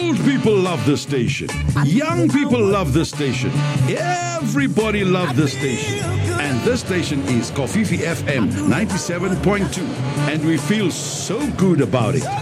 Old people love this station. Young people love this station. Everybody loves this station. And this station is Kofifi FM 97.2. And we feel so good about it.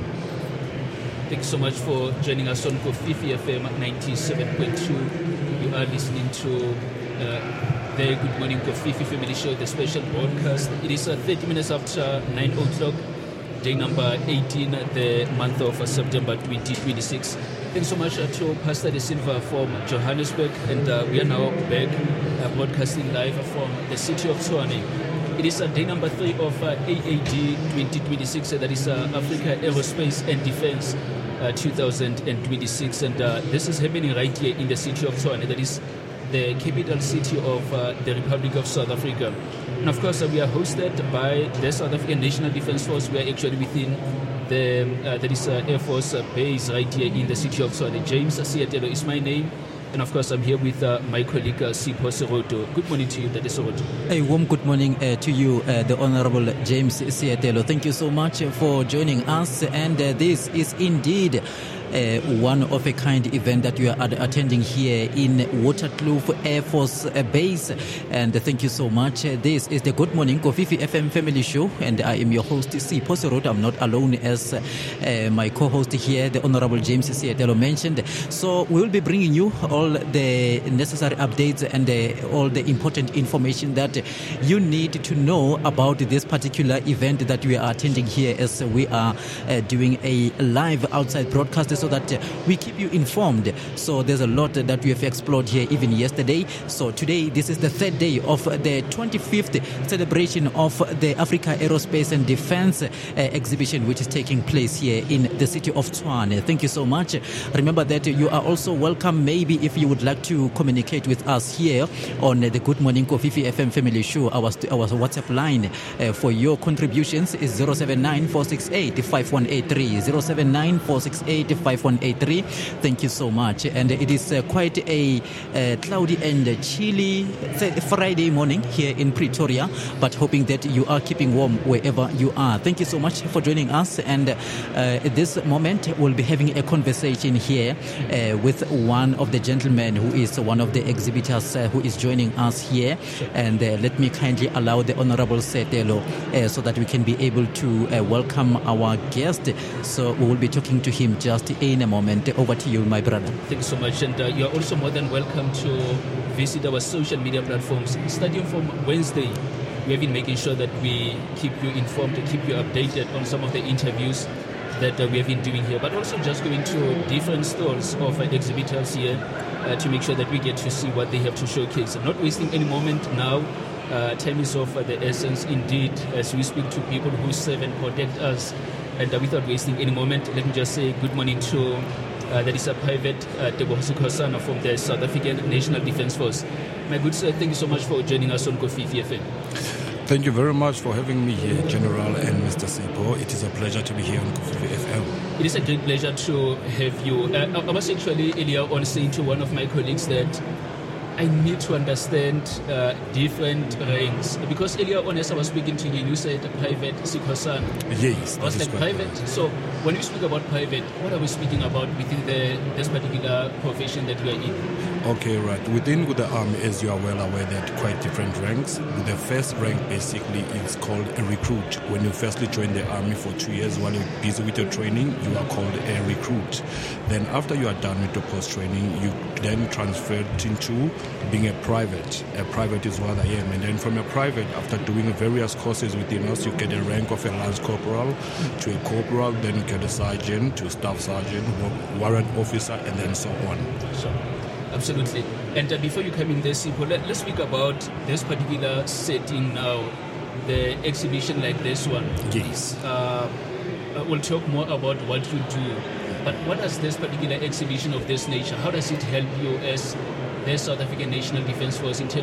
Thanks so much for joining us on Kofifi FM 97.2. You are listening to the Good Morning Kofifi Family Show, the special broadcast. It is 30 minutes after 9 o'clock. Day number 18, the month of September 2026. Thanks so much to Pastor De Silva from Johannesburg, and we are now back broadcasting live from the city of Tshwane. It is day number 3 of AAD 2026, that is Africa Aerospace and Defense 2026, and this is happening right here in the city of Tshwane, that is the capital city of the Republic of South Africa. And of course, we are hosted by the South African National Defence Force. We are actually within the Air Force base right here in the city of Tshwane. James Siatelo is my name. And of course, I'm here with my colleague Sipho Seroto. Good morning to you, Dade Seroto. A warm good morning to you, the Honorable James Siatelo. Thank you so much for joining us. And this is indeed one of a kind event that you are attending here in Waterkloof Air Force Base, and thank you so much. This is the Good Morning Kofifi FM Family Show, and I am your host Sipho Seroto. I'm not alone, as my co-host here, the Honorable James Siatelo, mentioned. So we will be bringing you all the necessary updates and all the important information that you need to know about this particular event that we are attending here, as we are doing a live outside broadcast, so that we keep you informed. So there's a lot that we have explored here even yesterday. So today, this is the third day of the 25th celebration of the Africa Aerospace and Defense exhibition, which is taking place here in the city of Tshwane. Thank you so much. Remember that you are also welcome, maybe if you would like to communicate with us here on the Good Morning Kofifi FM Family Show. Our WhatsApp line for your contributions is 079-468-5183. 079-468-5183. Thank you so much. And it is quite a cloudy and chilly Friday morning here in Pretoria, but hoping that you are keeping warm wherever you are. Thank you so much for joining us. And at this moment, we'll be having a conversation here with one of the gentlemen who is one of the exhibitors who is joining us here. And let me kindly allow the Honorable Siatelo so that we can be able to welcome our guest. So we will be talking to him just in a moment. Over to you, my brother. Thanks so much. And you are also more than welcome to visit our social media platforms. Starting from Wednesday, we have been making sure that we keep you informed, keep you updated on some of the interviews that we have been doing here, but also just going to different stalls of exhibitors here to make sure that we get to see what they have to showcase. Not wasting any moment now. Time is of the essence indeed, as we speak to people who serve and protect us. And without wasting any moment, let me just say good morning to that is a Private Tebogiso Khosana from the South African National Defence Force. My good sir, thank you so much for joining us on Kofifi FM. Thank you very much for having me here, General and Mr. Sipho. It is a pleasure to be here on Kofifi FM. It is a great pleasure to have you. I was actually earlier on saying to one of my colleagues that I need to understand different ranks, because earlier on as I was speaking to you, you said Private Sikhosana. Yes, I was like private. So when you speak about private, what are we speaking about within this particular profession that we are in? Okay, right. Within the army, as you are well aware, there are quite different ranks. The first rank basically is called a recruit. When you firstly join the army for 2 years while you're busy with your training, you are called a recruit. Then after you are done with your post-training, you then transferred into being a private. A private is what I am. And then from a private, after doing various courses within us, you get a rank of a lance corporal to a corporal, then you get a sergeant to staff sergeant, warrant officer, and then so on. Sure. Absolutely. And before you come in there, Sipho, let's speak about this particular setting now, the exhibition like this one. Yes. We'll talk more about what you do. But what does this particular exhibition of this nature, how does it help you as the South African National Defence Force in terms